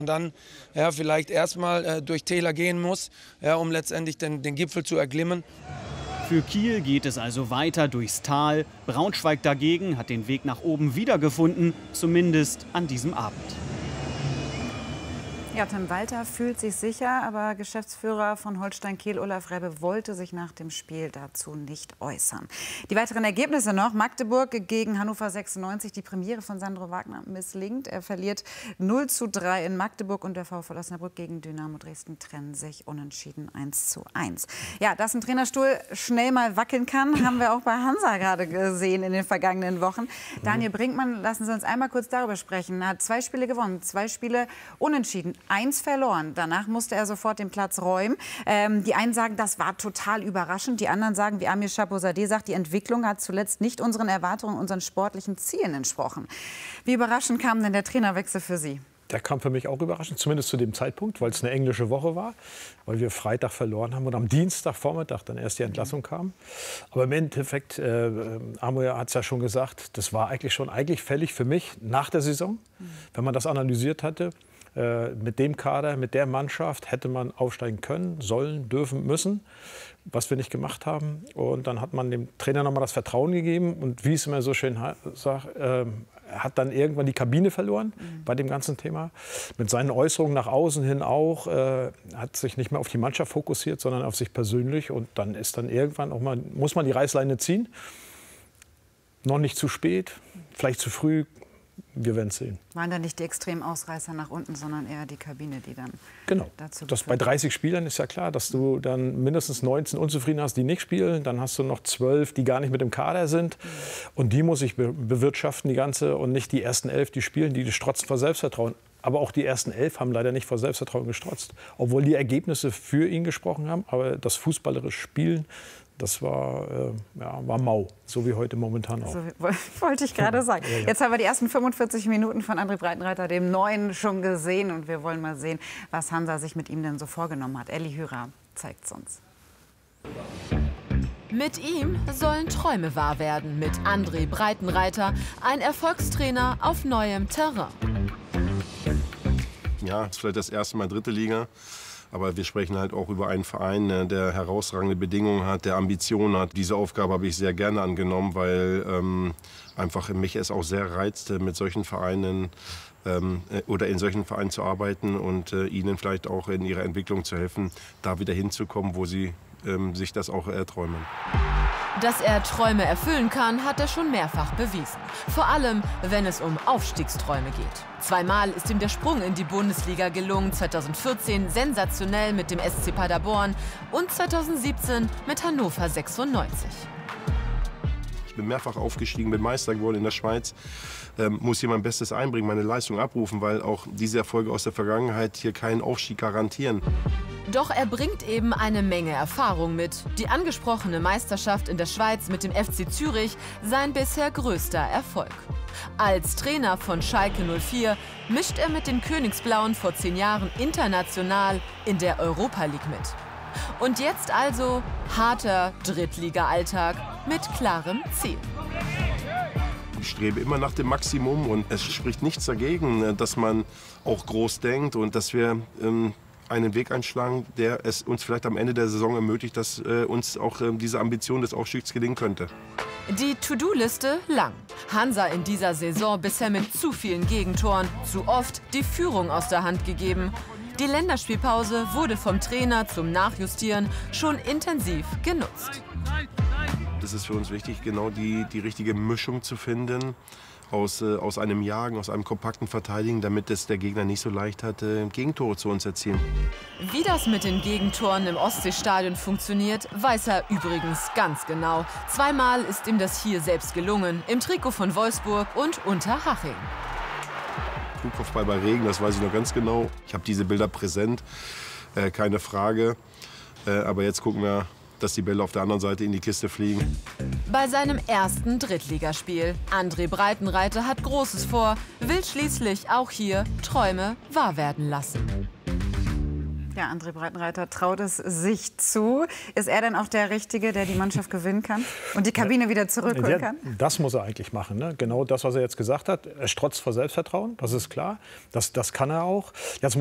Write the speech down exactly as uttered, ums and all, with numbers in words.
Und dann ja, vielleicht erstmal äh, durch Täler gehen muss, ja, um letztendlich den, den Gipfel zu erklimmen. Für Kiel geht es also weiter durchs Tal. Braunschweig dagegen hat den Weg nach oben wiedergefunden, zumindest an diesem Abend. Ja, Tim Walter fühlt sich sicher, aber Geschäftsführer von Holstein Kiel, Olaf Rebbe, wollte sich nach dem Spiel dazu nicht äußern. Die weiteren Ergebnisse noch. Magdeburg gegen Hannover sechsundneunzig. Die Premiere von Sandro Wagner misslingt. Er verliert null zu drei in Magdeburg und der VfL Osnabrück gegen Dynamo Dresden trennen sich unentschieden eins zu eins. Ja, dass ein Trainerstuhl schnell mal wackeln kann, haben wir auch bei Hansa gerade gesehen in den vergangenen Wochen. Daniel Brinkmann, lassen Sie uns einmal kurz darüber sprechen. Er hat zwei Spiele gewonnen, zwei Spiele unentschieden. Eins verloren. Danach musste er sofort den Platz räumen. Ähm, die einen sagen, das war total überraschend. Die anderen sagen, wie Amir Chapeau-Zadeh sagt, die Entwicklung hat zuletzt nicht unseren Erwartungen, unseren sportlichen Zielen entsprochen. Wie überraschend kam denn der Trainerwechsel für Sie? Der kam für mich auch überraschend, zumindest zu dem Zeitpunkt, weil es eine englische Woche war, weil wir Freitag verloren haben und am Dienstagvormittag dann erst die Entlassung kam. Aber im Endeffekt, äh, Amir hat es ja schon gesagt, das war eigentlich schon eigentlich fällig für mich nach der Saison, mhm. wenn man das analysiert hatte. Mit dem Kader, mit der Mannschaft hätte man aufsteigen können, sollen, dürfen, müssen, was wir nicht gemacht haben. Und dann hat man dem Trainer noch mal das Vertrauen gegeben. Und wie es immer so schön sagt, äh, er hat dann irgendwann die Kabine verloren mhm. bei dem ganzen Thema. Mit seinen Äußerungen nach außen hin auch. Äh, hat sich nicht mehr auf die Mannschaft fokussiert, sondern auf sich persönlich. Und dann ist dann irgendwann auch mal, muss man die Reißleine ziehen. Noch nicht zu spät, vielleicht zu früh. Wir werden es sehen. Waren da nicht die extremen Ausreißer nach unten, sondern eher die Kabine, die dann genau. dazu das bei dreißig Spielern ist ja klar, dass du dann mindestens neunzehn Unzufrieden hast, die nicht spielen. Dann hast du noch zwölf, die gar nicht mit im Kader sind. Mhm. Und die muss ich be bewirtschaften, die ganze. Und nicht die ersten elf, die spielen, die strotzen vor Selbstvertrauen. Aber auch die ersten elf haben leider nicht vor Selbstvertrauen gestrotzt. Obwohl die Ergebnisse für ihn gesprochen haben. Aber das fußballerische Spielen, das war, äh, ja, war mau, so wie heute momentan auch. So wollte ich gerade sagen. Ja, ja. Jetzt haben wir die ersten fünfundvierzig Minuten von André Breitenreiter, dem Neuen, schon gesehen. Und wir wollen mal sehen, was Hansa sich mit ihm denn so vorgenommen hat. Elli Hürer zeigt es uns. Mit ihm sollen Träume wahr werden. Mit André Breitenreiter, ein Erfolgstrainer auf neuem Terrain. Ja, das ist vielleicht das erste Mal dritte Liga. Aber wir sprechen halt auch über einen Verein, der herausragende Bedingungen hat, der Ambitionen hat. Diese Aufgabe habe ich sehr gerne angenommen, weil ähm, einfach mich es auch sehr reizt, mit solchen Vereinen ähm, oder in solchen Vereinen zu arbeiten und äh, ihnen vielleicht auch in ihrer Entwicklung zu helfen, da wieder hinzukommen, wo sie ähm, sich das auch erträumen. Dass er Träume erfüllen kann, hat er schon mehrfach bewiesen. Vor allem, wenn es um Aufstiegsträume geht. Zweimal ist ihm der Sprung in die Bundesliga gelungen. zweitausendvierzehn sensationell mit dem S C Paderborn und zweitausendsiebzehn mit Hannover sechsundneunzig. Ich bin mehrfach aufgestiegen, bin Meister geworden in der Schweiz. Ähm, muss hier mein Bestes einbringen, meine Leistung abrufen, weil auch diese Erfolge aus der Vergangenheit hier keinen Aufstieg garantieren. Doch er bringt eben eine Menge Erfahrung mit. Die angesprochene Meisterschaft in der Schweiz mit dem F C Zürich, sein bisher größter Erfolg. Als Trainer von Schalke null vier mischt er mit den Königsblauen vor zehn Jahren international in der Europa League mit. Und jetzt also harter Drittliga-Alltag mit klarem Ziel. Ich strebe immer nach dem Maximum und es spricht nichts dagegen, dass man auch groß denkt und dass wir ähm, einen Weg einschlagen, der es uns vielleicht am Ende der Saison ermöglicht, dass äh, uns auch äh, diese Ambition des Aufstiegs gelingen könnte. Die To-Do-Liste lang. Hansa in dieser Saison bisher mit zu vielen Gegentoren, zu oft die Führung aus der Hand gegeben. Die Länderspielpause wurde vom Trainer zum Nachjustieren schon intensiv genutzt. Es ist für uns wichtig, genau die, die richtige Mischung zu finden aus, äh, aus einem Jagen, aus einem kompakten Verteidigen, damit es der Gegner nicht so leicht hat, äh, Gegentore zu uns erzielen. Wie das mit den Gegentoren im Ostseestadion funktioniert, weiß er übrigens ganz genau. Zweimal ist ihm das hier selbst gelungen, im Trikot von Wolfsburg und Unterhaching. Flugkopfball bei Regen, das weiß ich noch ganz genau. Ich habe diese Bilder präsent, äh, keine Frage. Äh, aber jetzt gucken wir, dass die Bälle auf der anderen Seite in die Kiste fliegen. Bei seinem ersten Drittligaspiel. André Breitenreiter hat Großes vor, will schließlich auch hier Träume wahr werden lassen. Ja, André Breitenreiter traut es sich zu. Ist er denn auch der Richtige, der die Mannschaft gewinnen kann und die Kabine wieder zurückholen kann? Ja, das muss er eigentlich machen. Ne? Genau das, was er jetzt gesagt hat. Er strotzt vor Selbstvertrauen, das ist klar. Das, das kann er auch. Jetzt